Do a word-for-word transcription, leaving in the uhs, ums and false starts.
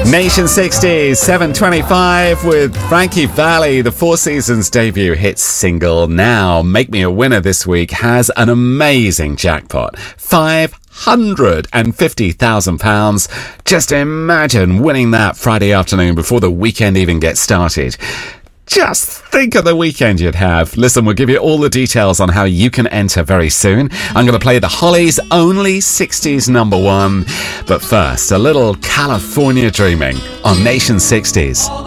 Nation sixties, seven twenty-five with Frankie Valli, the Four Seasons debut hit single. Now, Make Me a Winner this week has an amazing jackpot. five hundred fifty thousand pounds. Just imagine winning that Friday afternoon before the weekend even gets started. Just think of the weekend you'd have. Listen, we'll give you all the details on how you can enter very soon. I'm going to play the Hollies' only sixties number one. But first, a little California dreaming on Nation sixties.